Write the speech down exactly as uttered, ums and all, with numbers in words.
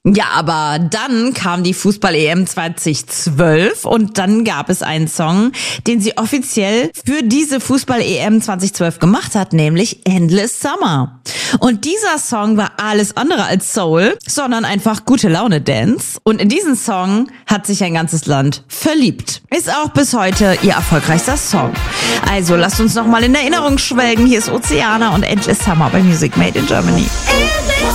Ja, aber dann kam die Fußball-E M zwanzig zwölf und dann gab es einen Song, den sie offiziell für diese Fußball-E M zwanzig zwölf gemacht hat, nämlich Endless Summer. Und dieser Song war alles andere als Soul, sondern einfach gute Laune Dance. Und in diesen Song hat sich ein ganzes Land verliebt. Ist auch bis heute ihr erfolgreichster Song. Also lasst uns noch mal in Erinnerung schwelgen. Hier ist Oceana und Endless Summer bei Music Made in Germany.